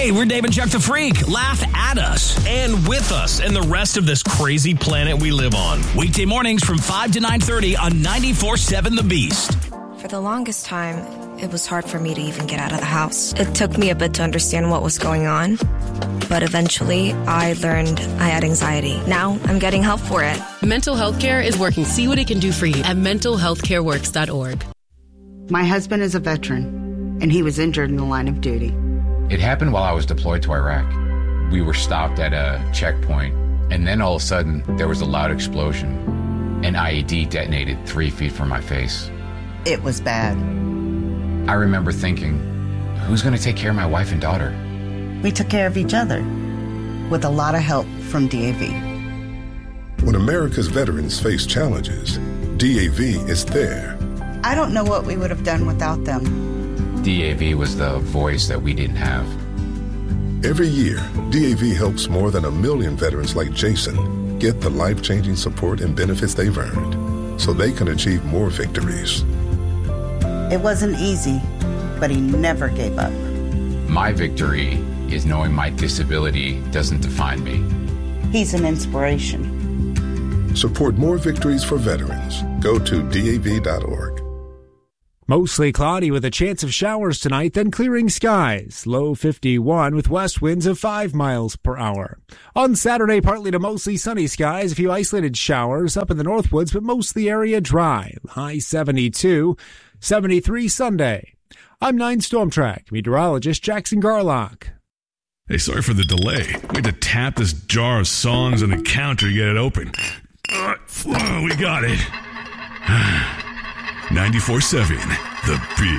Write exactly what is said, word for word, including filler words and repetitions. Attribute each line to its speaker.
Speaker 1: Hey, we're Dave and Chuck the Freak. Laugh at us and with us and the rest of this crazy planet we live on. Weekday mornings from five to nine thirty on ninety-four point seven The Beast.
Speaker 2: For the longest time, it was hard for me to even get out of the house. It took me a bit to understand what was going on, but eventually I learned I had anxiety. Now I'm getting help for it.
Speaker 3: Mental Health Care is working. See what it can do for you at mental health care works dot org.
Speaker 4: My husband is a veteran, and he was injured in the line of duty.
Speaker 5: It happened while I was deployed to Iraq. We were stopped at a checkpoint, and then all of a sudden, there was a loud explosion. An I E D detonated three feet from my face.
Speaker 4: It was bad.
Speaker 5: I remember thinking, who's going to take care of my wife and daughter?
Speaker 4: We took care of each other, with a lot of help from D A V.
Speaker 6: When America's veterans face challenges, D A V is there.
Speaker 4: I don't know what we would have done without them.
Speaker 5: D A V was the voice that we didn't have.
Speaker 6: Every year, D A V helps more than a million veterans like Jason get the life-changing support and benefits they've earned so they can achieve more victories.
Speaker 4: It wasn't easy, but he never gave up.
Speaker 5: My victory is knowing my disability doesn't define me.
Speaker 4: He's an inspiration.
Speaker 6: Support more victories for veterans. Go to D A V dot org.
Speaker 7: Mostly cloudy with a chance of showers tonight, then clearing skies. Low fifty-one with west winds of five miles per hour. On Saturday, partly to mostly sunny skies. A few isolated showers up in the Northwoods, but most of the area dry. High seventy-two. seventy-three Sunday. I'm nine Storm Track meteorologist Jackson Garlock.
Speaker 8: Hey, sorry for the delay. We had to tap this jar of songs on the counter to get it open. Uh, oh, we got it. ninety-four point seven The Beast.